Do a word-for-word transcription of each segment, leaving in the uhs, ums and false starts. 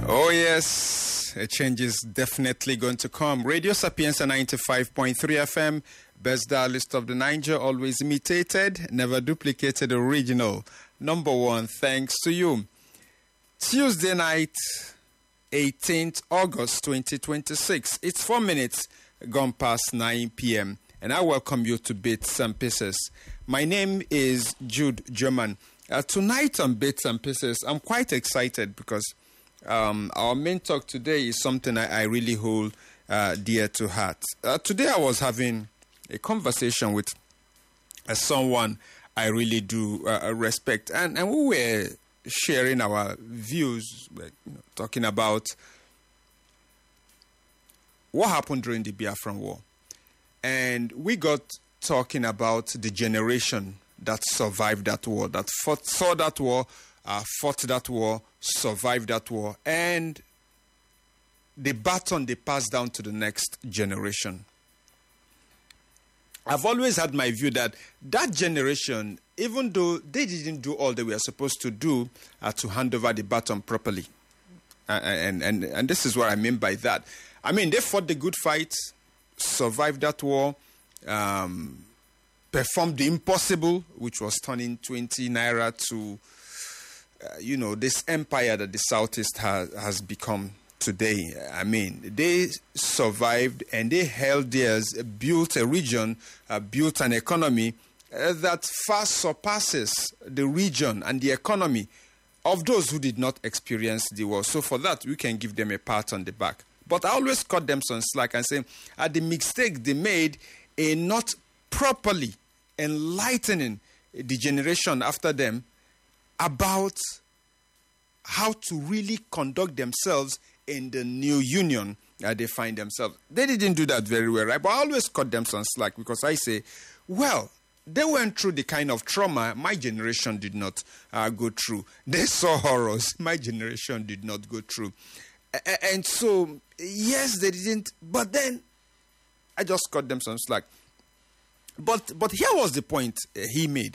Oh, yes, a change is definitely going to come. Radio Sapienza ninety-five point three F M, best dialist of the Niger, always imitated, never duplicated, original. Number one, thanks to you. Tuesday night, eighteenth August twenty twenty-six. It's four minutes gone past nine p.m. and I welcome you to Bits and Pieces. My name is Jude German. Uh, tonight on Bits and Pieces, I'm quite excited because um, our main talk today is something I, I really hold uh, dear to heart. Uh, today I was having a conversation with uh, someone I really do uh, respect, and, and we were sharing our views, like, you know, talking about what happened during the Biafran War. And we got talking about the generation that survived that war, that fought, saw that war, uh, fought that war, survived that war, and the baton they passed down to the next generation. I've always had my view that that generation, even though they didn't do all they were supposed to do uh, to hand over the baton properly, uh, and, and, and this is what I mean by that. I mean, they fought the good fight, survived that war, um, performed the impossible, which was turning twenty naira to, uh, you know, this empire that the Southeast has, has become today. I mean, they survived and they held theirs, built a region, uh, built an economy uh, that far surpasses the region and the economy of those who did not experience the war. So for that, we can give them a pat on the back. But I always cut them some slack and say, at the mistake they made in not properly enlightening the generation after them about how to really conduct themselves in the new union uh, they find themselves. They didn't do that very well, right? But I always cut them some slack because I say, well, they went through the kind of trauma my generation did not uh, go through. They saw horrors my generation did not go through. A- and so, yes, they didn't, but then I just cut them some slack. But but here was the point uh, he made.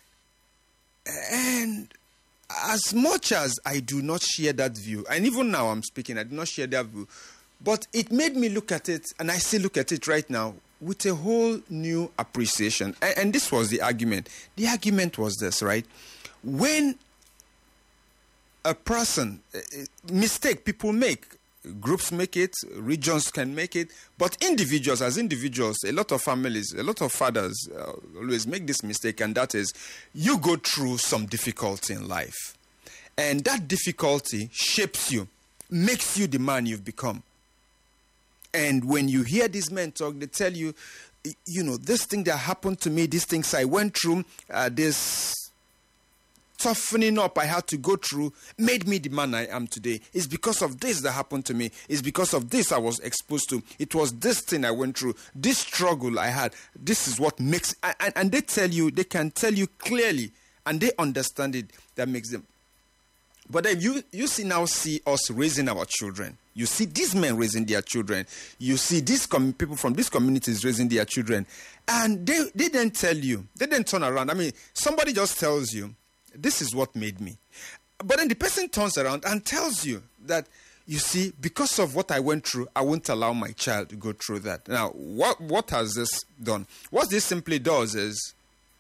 And as much as I do not share that view, and even now I'm speaking, I do not share that view, but it made me look at it, and I still look at it right now, with a whole new appreciation. And, and this was the argument. The argument was this, right? When a person, uh, mistake people make, groups make it, regions can make it, but individuals, as individuals, a lot of families, a lot of fathers uh, always make this mistake, and that is, you go through some difficulty in life. And that difficulty shapes you, makes you the man you've become. And when you hear these men talk, they tell you, you know, this thing that happened to me, these things I went through, uh, this toughening up I had to go through made me the man I am today. It's because of this that happened to me. It's because of this I was exposed to. It was this thing I went through, this struggle I had. This is what makes, and, and they tell you, they can tell you clearly, and they understand it, that makes them. But then you, you see now see us raising our children. You see these men raising their children. You see these com- people from these communities raising their children. And they, they didn't tell you. They didn't turn around. I mean, somebody just tells you, this is what made me. But then the person turns around and tells you that, you see, because of what I went through, I won't allow my child to go through that. Now, what, what has this done? What this simply does is,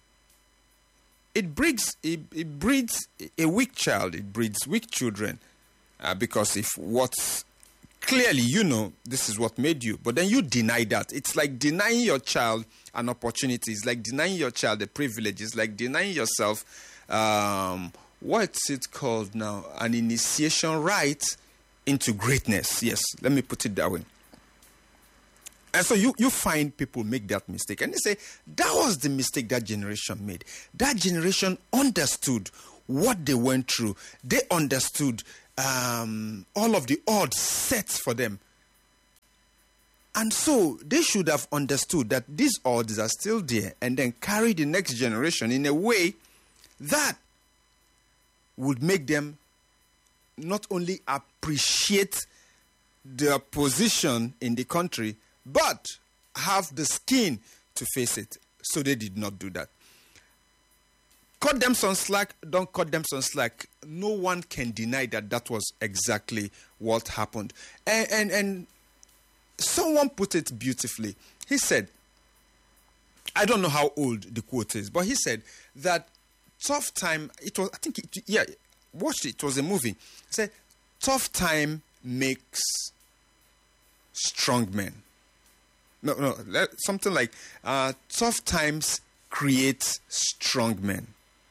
it breeds, it, it breeds a weak child. It breeds weak children. Uh, because if what's clearly, you know, this is what made you, but then you deny that. It's like denying your child an opportunity. It's like denying your child a privilege. It's like denying yourself Um, what's it called now? An initiation right into greatness. Yes, let me put it that way. And so you, you find people make that mistake. And they say, that was the mistake that generation made. That generation understood what they went through. They understood um, all of the odds set for them. And so they should have understood that these odds are still there, and then carry the next generation in a way that would make them not only appreciate their position in the country, but have the skin to face it. So they did not do that. cut them some slack, don't cut them some slack. No one can deny that that was exactly what happened. And, and, and someone put it beautifully. He said, I don't know how old the quote is, but he said that tough time, it was, I think, it, yeah, watched it, it was a movie. He said, tough time makes strong men. No, no, something like uh, tough times create strong men.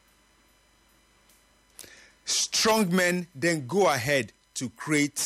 Strong men then go ahead to create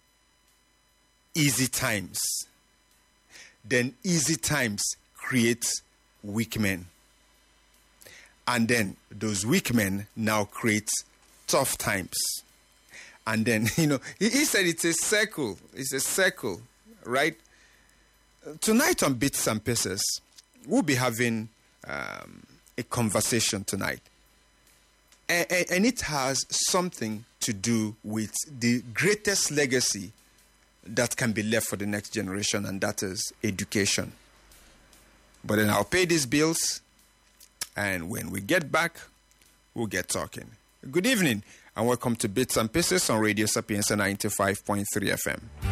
easy times. Then easy times create weak men. And then those weak men now create tough times. And then, you know, he, he said it's a circle. It's a circle, right? Tonight on Bits and Pieces, we'll be having um, a conversation tonight. And, and, and it has something to do with the greatest legacy that can be left for the next generation, and that is education. But then I'll pay these bills, and when we get back, we'll get talking. Good evening, and welcome to Bits and Pieces on Radio Sapienza ninety-five point three F M.